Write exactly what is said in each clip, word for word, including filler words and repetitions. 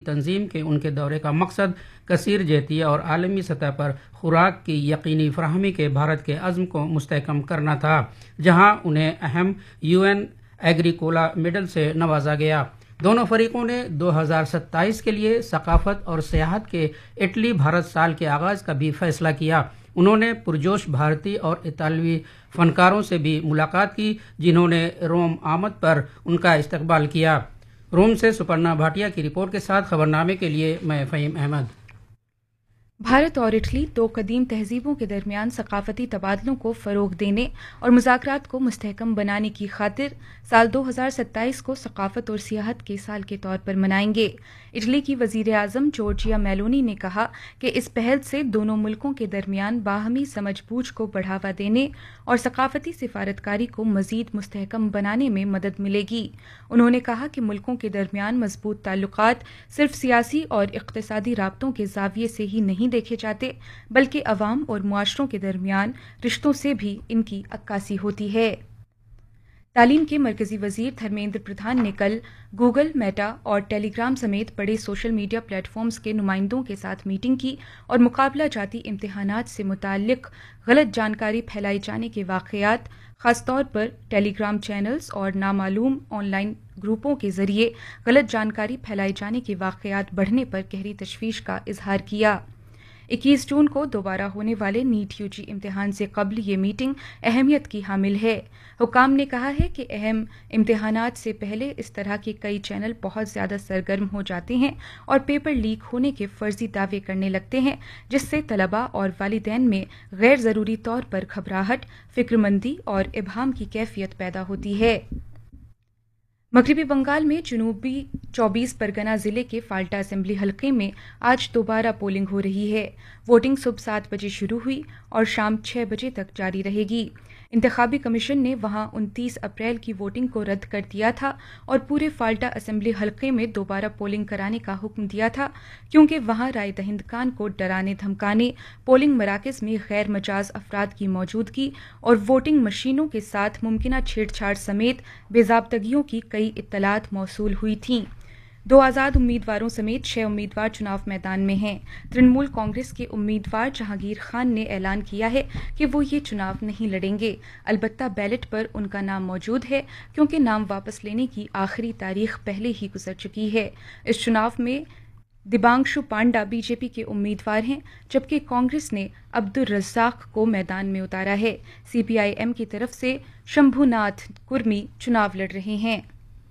تنظیم کے ان کے دورے کا مقصد کثیر جہتیہ اور عالمی سطح پر خوراک کی یقینی فراہمی کے بھارت کے عزم کو مستحکم کرنا تھا، جہاں انہیں اہم یو این ایگریکولا میڈل سے نوازا گیا۔ دونوں فریقوں نے دو ہزار ستائیس کے لیے ثقافت اور سیاحت کے اٹلی بھارت سال کے آغاز کا بھی فیصلہ کیا۔ انہوں نے پرجوش بھارتی اور اطالوی فنکاروں سے بھی ملاقات کی، جنہوں نے روم آمد پر ان کا استقبال کیا۔ روم سے سپرنا بھاٹیا کی رپورٹ کے ساتھ خبرنامے کے لیے میں فہیم احمد۔ بھارت اور اٹلی دو قدیم تہذیبوں کے درمیان ثقافتی تبادلوں کو فروغ دینے اور مذاکرات کو مستحکم بنانے کی خاطر سال دو ہزار ستائیس کو ثقافت اور سیاحت کے سال کے طور پر منائیں گے۔ اٹلی کی وزیر اعظم جورجیا میلونی نے کہا کہ اس پہل سے دونوں ملکوں کے درمیان باہمی سمجھ بوجھ کو بڑھاوا دینے اور ثقافتی سفارتکاری کو مزید مستحکم بنانے میں مدد ملے گی۔ انہوں نے کہا کہ ملکوں کے درمیان مضبوط تعلقات صرف سیاسی اور اقتصادی رابطوں کے زاویے سے ہی نہیں دیکھے جاتے، بلکہ عوام اور معاشروں کے درمیان رشتوں سے بھی ان کی عکاسی ہوتی ہے۔ تعلیم کے مرکزی وزیر دھرمیندر پردھان نے کل گوگل، میٹا اور ٹیلی گرام سمیت بڑے سوشل میڈیا پلیٹ فارمز کے نمائندوں کے ساتھ میٹنگ کی اور مقابلہ جاتی امتحانات سے متعلق غلط جانکاری پھیلائے جانے کے واقعات، خاص طور پر ٹیلی گرام چینلز اور نامعلوم آن لائن گروپوں کے ذریعے غلط جانکاری پھیلائے جانے کے واقعات بڑھنے پر گہری تشویش کا اظہار کیا۔ اکیس جون کو دوبارہ ہونے والے نیٹ یو جی امتحان سے قبل یہ میٹنگ اہمیت کی حامل ہے۔ حکام نے کہا ہے کہ اہم امتحانات سے پہلے اس طرح کے کئی چینل بہت زیادہ سرگرم ہو جاتے ہیں اور پیپر لیک ہونے کے فرضی دعوے کرنے لگتے ہیں، جس سے طلباء اور والدین میں غیر ضروری طور پر گھبراہٹ، فکر مندی اور ابہام کی کیفیت پیدا ہوتی ہے۔ مغربی بنگال میں جنوبی چوبیس پرگنہ ضلع کے فالٹا اسمبلی حلقے میں آج دوبارہ پولنگ ہو رہی ہے۔ ووٹنگ صبح سات بجے شروع ہوئی اور شام چھ بجے تک جاری رہے گی۔ انتخابی کمیشن نے وہاں انتیس اپریل کی ووٹنگ کو رد کر دیا تھا اور پورے فالٹا اسمبلی حلقے میں دوبارہ پولنگ کرانے کا حکم دیا تھا، کیونکہ وہاں رائے دہندگان کو ڈرانے دھمکانے، پولنگ مراکز میں غیر مجاز افراد کی موجودگی اور ووٹنگ مشینوں کے ساتھ ممکنہ چھیڑ چھاڑ سمیت بے ضابطگیوں کی کئی اطلاعات موصول ہوئی تھیں۔ دو آزاد امیدواروں سمیت چھ امیدوار چناؤ میدان میں ہیں۔ ترنمول کانگریس کے امیدوار جہانگیر خان نے اعلان کیا ہے کہ وہ یہ چناؤ نہیں لڑیں گے، البتہ بیلٹ پر ان کا نام موجود ہے، کیونکہ نام واپس لینے کی آخری تاریخ پہلے ہی گزر چکی ہے۔ اس چناؤ میں دیبانشو پانڈا بی جے پی کے امیدوار ہیں، جبکہ کانگریس نے عبدالرزاق کو میدان میں اتارا ہے۔ سی پی آئی ایم کی طرف سے شمبھو ناتھ کرمی چناؤ لڑ رہے ہیں۔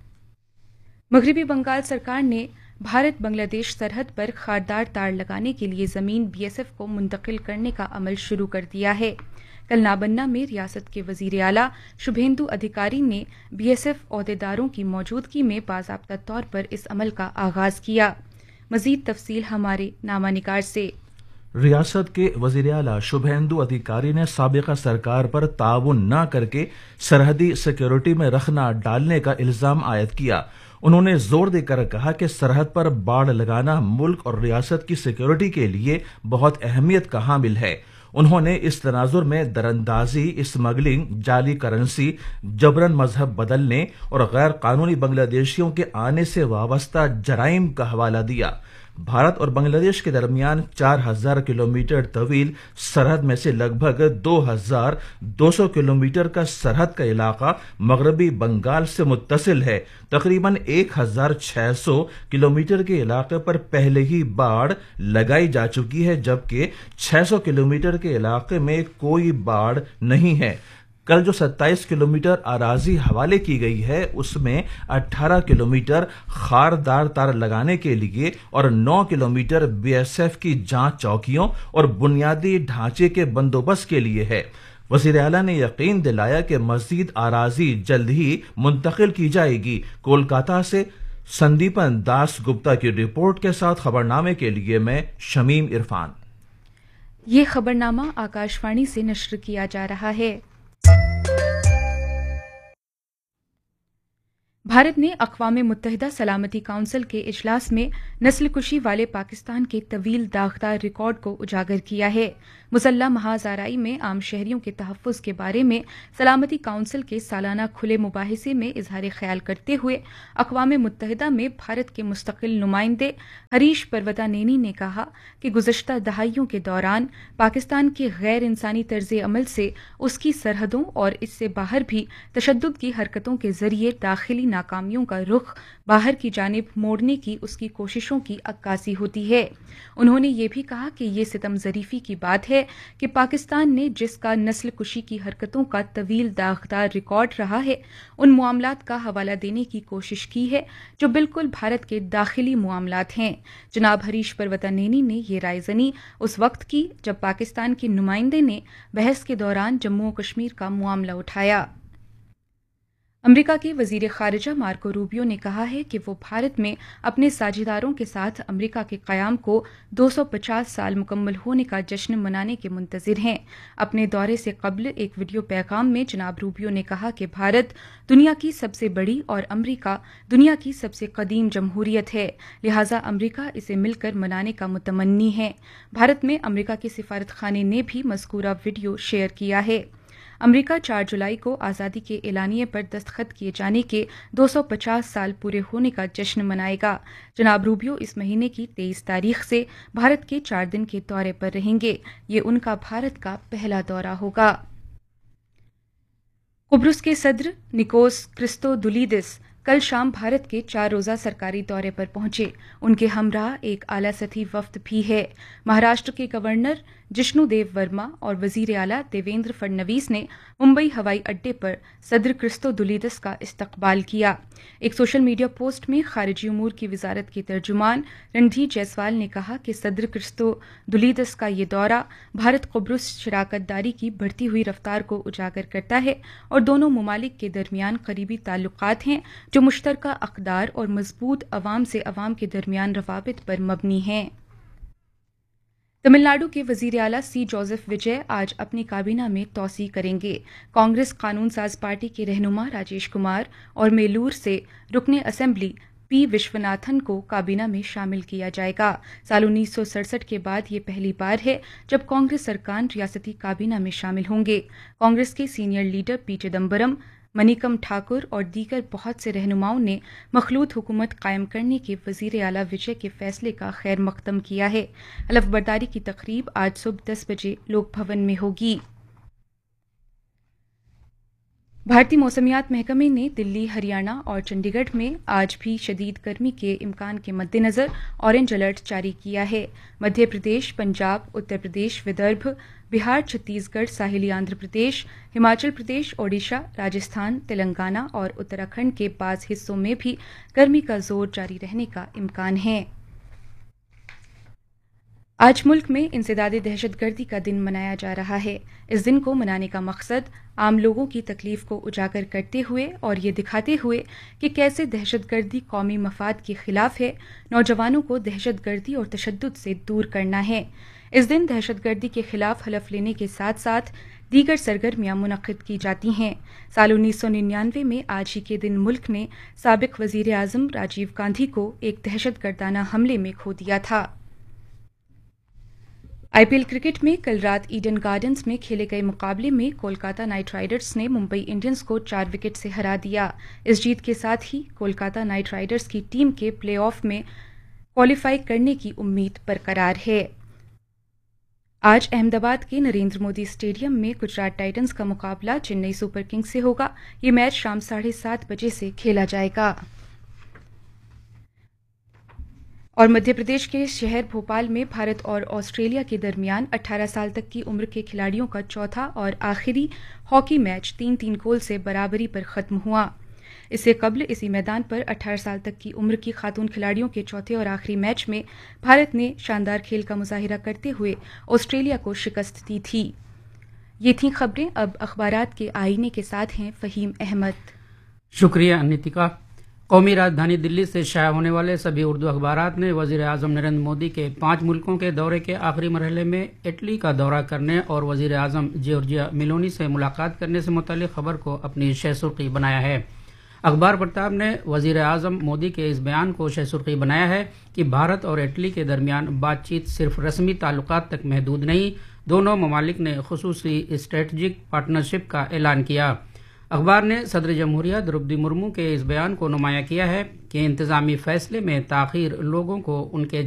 مغربی بنگال سرکار نے بھارت بنگلہ دیش سرحد پر خاردار تار لگانے کے لیے زمین بی ایس ایف کو منتقل کرنے کا عمل شروع کر دیا ہے۔ کل نابنہ میں ریاست کے وزیر اعلیٰ شبھیندو ادھیکاری نے بی ایس ایف عہدیداروں کی موجودگی میں باضابطہ طور پر اس عمل کا آغاز کیا۔ مزید تفصیل ہمارے نامہ نگار سے۔ ریاست کے وزیر اعلیٰ شبھیندو ادھیکاری نے سابقہ سرکار پر تعاون نہ کر کے سرحدی سیکیورٹی میں رخنہ ڈالنے کا الزام عائد کیا۔ انہوں نے زور دے کر کہا کہ سرحد پر باڑ لگانا ملک اور ریاست کی سیکیورٹی کے لیے بہت اہمیت کا حامل ہے۔ انہوں نے اس تناظر میں دراندازی، اسمگلنگ، جعلی کرنسی، جبرن مذہب بدلنے اور غیر قانونی بنگلہ دیشیوں کے آنے سے وابستہ جرائم کا حوالہ دیا۔ بھارت اور بنگلہ دیش کے درمیان چار ہزار کلومیٹر طویل سرحد میں سے لگ بھگ دو ہزار دو سو کلومیٹر کا سرحد کا علاقہ مغربی بنگال سے متصل ہے۔ تقریباً ایک ہزار چھ سو کلومیٹر کے علاقے پر پہلے ہی باڑ لگائی جا چکی ہے، جبکہ چھ سو کلومیٹر کے علاقے میں کوئی باڑ نہیں ہے۔ کل جو ستائیس کلومیٹر اراضی حوالے کی گئی ہے، اس میں اٹھارہ کلومیٹر خاردار تار لگانے کے لیے اور نو کلومیٹر بی ایس ایف کی جانچ چوکیوں اور بنیادی ڈھانچے کے بندوبست کے لیے ہے۔ وزیر اعلیٰ نے یقین دلایا کہ مزید اراضی جلد ہی منتقل کی جائے گی۔ کولکاتہ سے سندیپن داس گپتا کی رپورٹ کے ساتھ خبرنامے کے لیے میں شمیم عرفان۔ یہ خبرنامہ آکاش وانی سے نشر کیا جا رہا ہے۔ भारत ने अक़वाम मुत्तहिदा सलामती काउंसिल के इजलास में नस्ल कुशी वाले पाकिस्तान के तवील दागदार रिकॉर्ड को उजागर किया है। मुसल्लह महाज़ाराई में आम शहरियों के तहफ़्फ़ुज़ के बारे में सलामती काउंसिल के सालाना खुले मुबाहिसे में इजहार ख्याल करते हुए अक़वाम मुत्तहिदा में भारत के मुस्तकिल नुमाइंदे हरीश पर्वतानेनी ने कहा कि गुज़श्ता दहाइयों के दौरान पाकिस्तान के गैर इंसानी तर्ज अमल से उसकी सरहदों और इससे बाहर भी तशद्दुद की हरकतों के जरिए दाखिली नाकामियों का रुख बाहर की जानिब मोड़ने की उसकी कोशिशों की अक्कासी होती है। उन्होंने ये भी कहा कि ये सितम ज़रीफ़ी की बात है कि पाकिस्तान ने जिसका नस्ल कुशी की हरकतों का तवील दागदार रिकॉर्ड रहा है, उन मामलात का हवाला देने की कोशिश की है जो बिल्कुल भारत के दाखिली मामलात हैं। जनाब हरीश पर्वतानेनी ने ये राय ज़नी उस वक्त की जब पाकिस्तान के नुमाइंदे ने बहस के दौरान जम्मू और कश्मीर का मामला उठाया। अमरीका के वजीर खारिजा मार्को रूबियो ने कहा है कि वो भारत में अपने साझेदारों के साथ अमरीका के क़याम को दो सौ पचास साल मुकम्मल होने का जश्न मनाने के मुंतज़िर हैं। अपने दौरे से कबल एक वीडियो पैगाम में जनाब रूबियो ने कहा कि भारत दुनिया की सबसे बड़ी और अमरीका दुनिया की सबसे कदीम जमहूरियत है, लिहाजा अमरीका इसे मिलकर मनाने का मुतमन्नी है। भारत में अमरीका के सिफारत खाने ने भी मज़कूरा वीडियो शेयर किया है। अमरीका चार जुलाई को आज़ादी के एलानिये पर दस्तखत किए जाने के दो सौ पचास साल पूरे होने का जश्न मनाएगा। जनाब रूबियो इस महीने की तेईस तारीख से भारत के चार दिन के दौरे पर रहेंगे। ये उनका भारत का पहला दौरा होगा। कुब्रुस के सदर निकोस क्रिस्तोदुलिदिस कल शाम भारत के चार रोज़ा सरकारी दौरे पर पहुंचे। उनके हमराह एक आला सतही वफ्द भी है। महाराष्ट्र के गवर्नर जिष्णुदेव वर्मा और वजीर आला देवेंद्र फडणवीस ने मुंबई हवाई अड्डे पर सदर क्रिस्तोदुलिदिस का इस्तकबाल किया। एक सोशल मीडिया पोस्ट में खारिजी उमूर की वजारत के तर्जुमान रणधीर जायसवाल ने कहा कि सदर क्रिस्तोदुलिदिस का ये दौरा भारत कुब्रुस शराकतदारी की बढ़ती हुई रफ्तार को उजागर करता है और दोनों ममालिक के दरमियान करीबी ताल्लुकात हैं जो मुश्तरका अक़दार और मजबूत अवाम से अवाम के दरमियान रवाबित पर मबनी हैं। तमिलनाडु के वजीर आला सी जोसेफ विजय आज अपनी काबीना में तोसी करेंगे। कांग्रेस कानून साज पार्टी के रहनुमा राजेश कुमार और मेलूर से रुकने असेंबली पी विश्वनाथन को काबीना में शामिल किया जाएगा। साल उन्नीस सौ सड़सठ के बाद ये पहली बार है जब कांग्रेस सरकार रियासती काबीना में शामिल होंगे। कांग्रेस के senior leader P Chidambaram, Manickam Thakur और दीगर बहुत से रहनुमाओं ने मखलूत हुकूमत कायम करने के वजीर आला विजय के फैसले का खैर मकदम किया है। हलफ बर्दारी की तकरीब आज सुबह दस बजे लोक भवन में होगी। भारतीय मौसमियात महकमे ने दिल्ली, हरियाणा और चंडीगढ़ में आज भी शदीद गर्मी के इम्कान के मद्देनज़र ऑरेंज अलर्ट जारी किया है। मध्य प्रदेश, पंजाब, उत्तर प्रदेश, विदर्भ, बिहार, छत्तीसगढ़, साहिली आंध्र प्रदेश, हिमाचल प्रदेश, ओडिशा, राजस्थान, तेलंगाना और उत्तराखंड के बाज़ हिस्सों में भी गर्मी का जोर जारी रहने का इम्कान है। आज मुल्क में इंसदादे दहशतगर्दी का दिन मनाया जा रहा है। इस दिन को मनाने का मकसद आम लोगों की तकलीफ को उजागर करते हुए और ये दिखाते हुए कि कैसे दहशतगर्दी कौमी मफाद के खिलाफ है, नौजवानों को दहशतगर्दी और तशद्दुद से दूर करना है। इस दिन दहशतगर्दी के खिलाफ हलफ लेने के साथ साथ दीगर सरगर्मियां मुनक्किद की जाती हैं। साल उन्नीस सौ निन्यानवे में आज ही के दिन मुल्क ने साबिक वजीर आज़म राजीव गांधी को एक दहशतगर्दाना हमले में खो दिया था। आईपीएल क्रिकेट में कल रात ईडन गार्डन्स में खेले गए मुकाबले में कोलकाता नाइट राइडर्स ने मुंबई इंडियंस को चार विकेट से हरा दिया। इस जीत के साथ ही कोलकाता नाइट राइडर्स की टीम के प्लेऑफ में क्वालिफाई करने की उम्मीद बरकरार है। आज अहमदाबाद के नरेंद्र मोदी स्टेडियम में गुजरात टाइटंस का मुकाबला चेन्नई सुपर किंग्स से होगा। ये मैच शाम साढ़े सात बजे से खेला जाएगा। और मध्य प्रदेश के शहर भोपाल में भारत और ऑस्ट्रेलिया के दरमियान अठारह साल तक की उम्र के खिलाड़ियों का चौथा और आखिरी हॉकी मैच तीन तीन गोल से बराबरी पर खत्म हुआ। इससे कबल इसी मैदान पर अठारह साल तक की उम्र की खातून खिलाड़ियों के चौथे और आखिरी मैच में भारत ने शानदार खेल का मुजाहिरा करते हुए ऑस्ट्रेलिया को शिकस्त दी थी। ये थी खबरें। अब अखबारात के आईने के साथ हैं फहीम अहमद। शुक्रिया नितिका। कौमी राजधानी दिल्ली से शाया होने वाले सभी उर्दू अखबारात ने वजीर आज़म नरेंद्र मोदी के पाँच मुल्कों के दौरे के आखिरी मरहले में इटली का दौरा करने और वजीर आज़म जॉर्जिया मेलोनी से मुलाकात करने से मुताल्लिक खबर को अपनी शह सुर्खी बनाया है। اخبار پرتاب نے وزیر اعظم مودی کے اس بیان کو شہ سرخی بنایا ہے کہ بھارت اور اٹلی کے درمیان بات چیت صرف رسمی تعلقات تک محدود نہیں، دونوں ممالک نے خصوصی اسٹریٹجک پارٹنرشپ کا اعلان کیا۔ اخبار نے صدر جمہوریہ دروپدی مرمو کے اس بیان کو نمایاں کیا ہے کہ انتظامی فیصلے میں تاخیر لوگوں کو ان کے